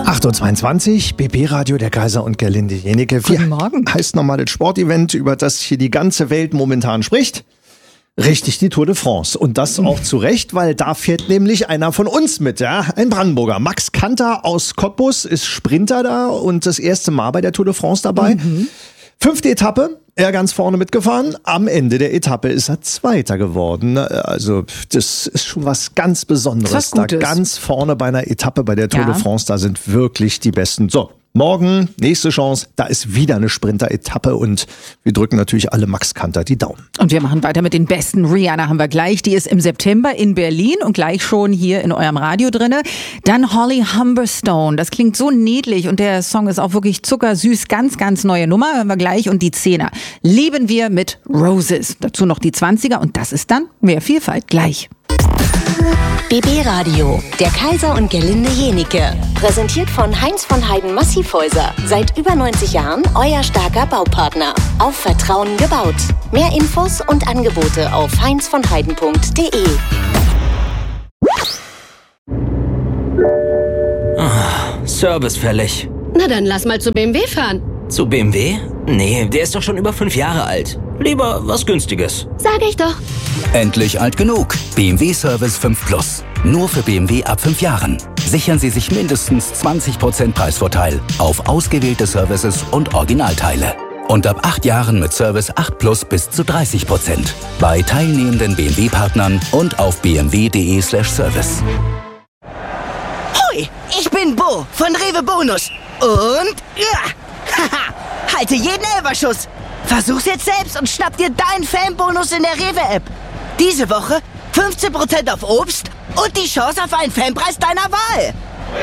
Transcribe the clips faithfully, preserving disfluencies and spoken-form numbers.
acht Uhr zweiundzwanzig, B B-Radio, der Kaiser und Gerlinde Jennecke. Guten Morgen. Heißt nochmal das Sportevent, über das hier die ganze Welt momentan spricht. Richtig, die Tour de France. Und das auch zu Recht, weil da fährt nämlich einer von uns mit, ja, ein Brandenburger. Max Kanter aus Cottbus ist Sprinter da und das erste Mal bei der Tour de France dabei. Mhm. Fünfte Etappe, er ganz vorne mitgefahren. Am Ende der Etappe ist er Zweiter geworden. Also das ist schon was ganz Besonderes. Was da Gutes. ganz vorne bei einer Etappe bei der Tour Ja. de France, da sind wirklich die Besten. So, morgen, nächste Chance, da ist wieder eine Sprinter-Etappe und wir drücken natürlich alle Max Kanter die Daumen. Und wir machen weiter mit den Besten. Rihanna haben wir gleich. Die ist im September in Berlin und gleich schon hier in eurem Radio drinne. Dann Holly Humberstone. Das klingt so niedlich und der Song ist auch wirklich zuckersüß. Ganz, ganz neue Nummer. Hören wir gleich. Und die Zehner lieben wir mit Roses. Dazu noch die Zwanziger und das ist dann mehr Vielfalt gleich. B B-Radio, der Kaiser und Gerlinde Jennecke. Präsentiert von Heinz von Heiden Massivhäuser. Seit über neunzig Jahren euer starker Baupartner. Auf Vertrauen gebaut. Mehr Infos und Angebote auf heinz von heiden punkt de. Ah, Service fällig. Na dann lass mal zu B M W fahren. Zu B M W? Nee, der ist doch schon über fünf Jahre alt. Lieber was Günstiges. Sag ich doch. Endlich alt genug. B M W Service fünf Plus. Nur für B M W ab fünf Jahren. Sichern Sie sich mindestens zwanzig Prozent Preisvorteil auf ausgewählte Services und Originalteile. Und ab acht Jahren mit Service acht Plus bis zu dreißig Prozent. Bei teilnehmenden B M W-Partnern und auf b m w punkt de slash service. Hoi, ich bin Bo von Rewe Bonus. Und ja, haha, halte jeden Elberschuss. Versuch's jetzt selbst und schnapp dir deinen Fanbonus in der Rewe-App. Diese Woche fünfzehn Prozent auf Obst und die Chance auf einen Fanpreis deiner Wahl.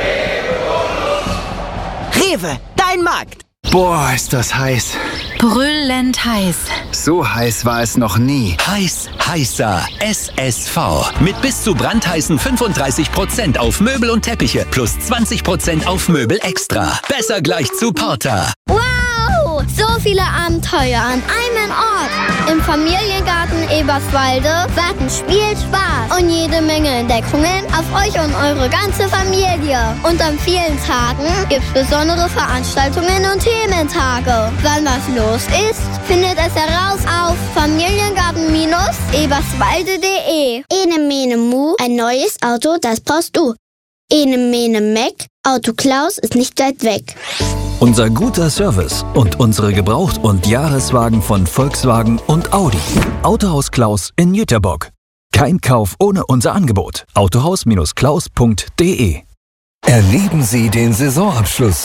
Rewe, dein Markt. Boah, ist das heiß. Brüllend heiß. So heiß war es noch nie. Heiß, heißer S S V. Mit bis zu brandheißen fünfunddreißig Prozent auf Möbel und Teppiche plus zwanzig Prozent auf Möbel extra. Besser gleich zu Porter. Wow! So viele Abenteuer an einem Ort. Im Familiengarten Eberswalde warten Spielspaß und jede Menge Entdeckungen auf euch und eure ganze Familie. Und an vielen Tagen gibt's besondere Veranstaltungen und Thementage. Wann was los ist, findet es heraus auf familiengarten eberswalde punkt de. Ene Mene Mu, ein neues Auto, das brauchst du. Ene Mene Meck, Auto Klaus ist nicht weit weg. Unser guter Service und unsere Gebraucht- und Jahreswagen von Volkswagen und Audi. Autohaus Klaus in Jüterbock. Kein Kauf ohne unser Angebot. autohaus Klaus punkt de. Erleben Sie den Saisonabschluss.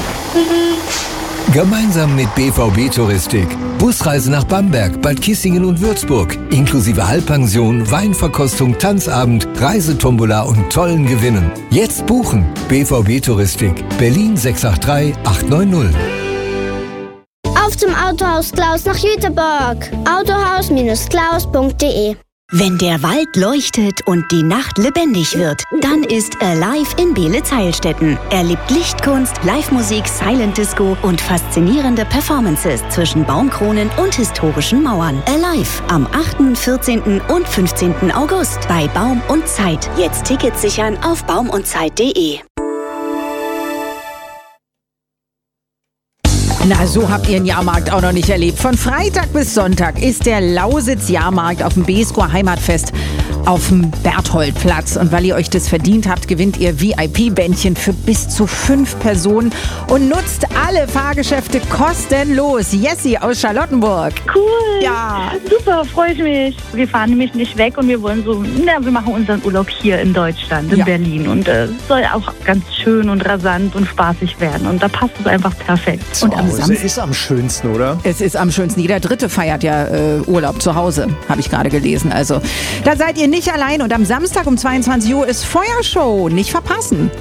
Gemeinsam mit B V B Touristik. Busreise nach Bamberg, Bad Kissingen und Würzburg. Inklusive Halbpension, Weinverkostung, Tanzabend, Reisetombola und tollen Gewinnen. Jetzt buchen. B V B Touristik. Berlin sechs acht drei acht neun null. Auf zum Autohaus Klaus nach Jüterbock. autohaus Klaus punkt de. Wenn der Wald leuchtet und die Nacht lebendig wird, dann ist Alive in Beelitz-Heilstätten. Erlebt Lichtkunst, Live-Musik, Silent Disco und faszinierende Performances zwischen Baumkronen und historischen Mauern. Alive am achten, vierzehnten und fünfzehnten August bei Baum und Zeit. Jetzt Tickets sichern auf baum und zeit punkt de. Na, so habt ihr einen Jahrmarkt auch noch nicht erlebt. Von Freitag bis Sonntag ist der Lausitz-Jahrmarkt auf dem B-Score Heimatfest auf dem Bertholdplatz. Und weil ihr euch das verdient habt, gewinnt ihr V I P-Bändchen für bis zu fünf Personen und nutzt alle Fahrgeschäfte kostenlos. Jessie aus Charlottenburg. Cool. Ja. Super, freue ich mich. Wir fahren nämlich nicht weg und wir wollen so, na, wir machen unseren Urlaub hier in Deutschland, in Ja. Berlin. Und es äh, soll auch ganz schön und rasant und spaßig werden. Und da passt es einfach perfekt. Und am Hause ist am schönsten, oder? Es ist am schönsten. Jeder Dritte feiert ja äh, Urlaub zu Hause, habe ich gerade gelesen. Also, da seid ihr nicht allein. Und am Samstag um zweiundzwanzig Uhr ist Feuershow. Nicht verpassen.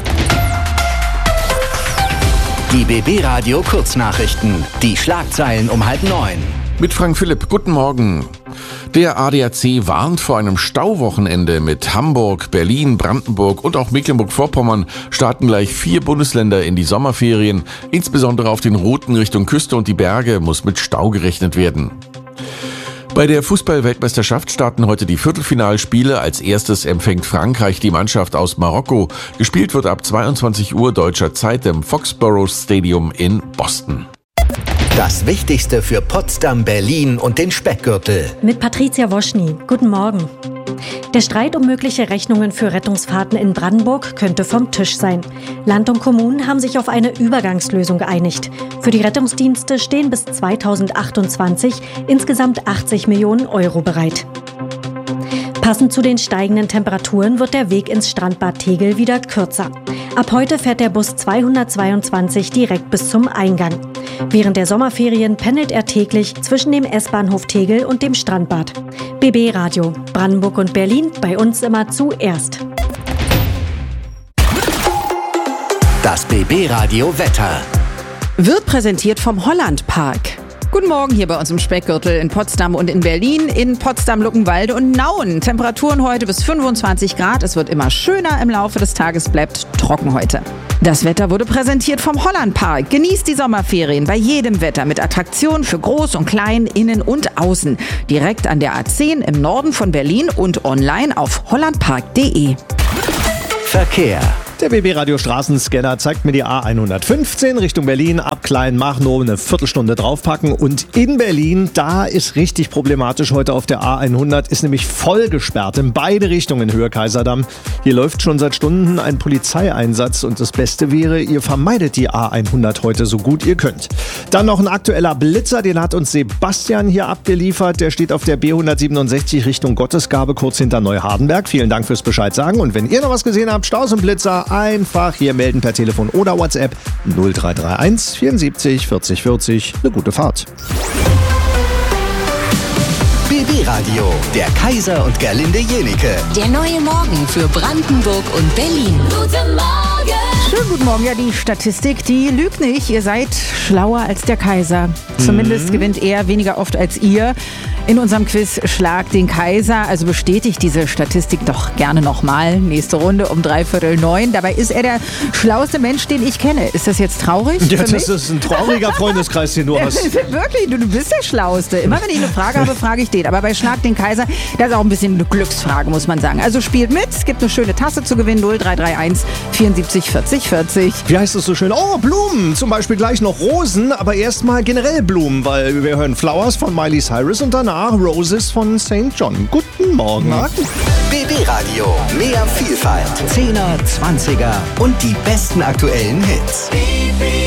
Die B B-Radio Kurznachrichten. Die Schlagzeilen um halb neun. Mit Frank Philipp, guten Morgen. Der A D A C warnt vor einem Stauwochenende. Mit Hamburg, Berlin, Brandenburg und auch Mecklenburg-Vorpommern starten gleich vier Bundesländer in die Sommerferien. Insbesondere auf den Routen Richtung Küste und die Berge muss mit Stau gerechnet werden. Bei der Fußball-Weltmeisterschaft starten heute die Viertelfinalspiele. Als erstes empfängt Frankreich die Mannschaft aus Marokko. Gespielt wird ab zweiundzwanzig Uhr deutscher Zeit im Foxborough Stadium in Boston. Das Wichtigste für Potsdam, Berlin und den Speckgürtel. Mit Patricia Woschny. Guten Morgen. Der Streit um mögliche Rechnungen für Rettungsfahrten in Brandenburg könnte vom Tisch sein. Land und Kommunen haben sich auf eine Übergangslösung geeinigt. Für die Rettungsdienste stehen bis zweitausendachtundzwanzig insgesamt achtzig Millionen Euro bereit. Passend zu den steigenden Temperaturen wird der Weg ins Strandbad Tegel wieder kürzer. Ab heute fährt der Bus zweihundertzweiundzwanzig direkt bis zum Eingang. Während der Sommerferien pendelt er täglich zwischen dem S-Bahnhof Tegel und dem Strandbad. B B Radio, Brandenburg und Berlin, bei uns immer zuerst. Das B B Radio Wetter wird präsentiert vom Holland Park. Guten Morgen hier bei uns im Speckgürtel in Potsdam und in Berlin, in Potsdam, Luckenwalde und Nauen. Temperaturen heute bis fünfundzwanzig Grad. Es wird immer schöner im Laufe des Tages, bleibt trocken heute. Das Wetter wurde präsentiert vom Holland Park. Genießt die Sommerferien bei jedem Wetter mit Attraktionen für Groß und Klein, Innen und Außen. Direkt an der A zehn im Norden von Berlin und online auf hollandpark punkt de. Verkehr. Der B B-Radio Straßenscanner zeigt mir die A hundertfünfzehn Richtung Berlin, ab Kleinmachnow eine Viertelstunde draufpacken. Und in Berlin, da ist richtig problematisch heute auf der A hundert, ist nämlich voll gesperrt in beide Richtungen Höhe Kaiserdamm. Hier läuft schon seit Stunden ein Polizeieinsatz und das Beste wäre, ihr vermeidet die A hundert heute so gut ihr könnt. Dann noch ein aktueller Blitzer, den hat uns Sebastian hier abgeliefert. Der steht auf der B hundertsiebenundsechzig Richtung Gottesgabe, kurz hinter Neuhardenberg. Vielen Dank fürs Bescheid sagen. Und wenn ihr noch was gesehen habt, Staus und Blitzer, einfach hier melden per Telefon oder WhatsApp null drei drei eins vierundsiebzig vierzig vierzig. Eine gute Fahrt. B B-Radio, der Kaiser und Gerlinde Jenike. Der neue Morgen für Brandenburg und Berlin. Guten Morgen! Schönen guten Morgen. Ja, die Statistik, die lügt nicht. Ihr seid schlauer als der Kaiser. Zumindest mhm. gewinnt er weniger oft als ihr. In unserem Quiz Schlag den Kaiser. Also bestätigt diese Statistik doch gerne nochmal. Nächste Runde um dreiviertel neun. Dabei ist er der schlauste Mensch, den ich kenne. Ist das jetzt traurig? Ja, das ist ein trauriger Freundeskreis, den du hast. Wirklich, du, du bist der Schlauste. Immer wenn ich eine Frage habe, frage ich den. Aber bei Schlag den Kaiser, das ist auch ein bisschen eine Glücksfrage, muss man sagen. Also spielt mit. Es gibt eine schöne Tasse zu gewinnen. null drei drei eins vierundsiebzig vierzig vierzig. Wie heißt das so schön? Oh, Blumen. Zum Beispiel gleich noch Rosen, aber erstmal generell Blumen, weil wir hören Flowers von Miley Cyrus und danach Roses von Sankt John. Guten Morgen. B B-Radio. Mehr Vielfalt. Zehner, Zwanziger und die besten aktuellen Hits.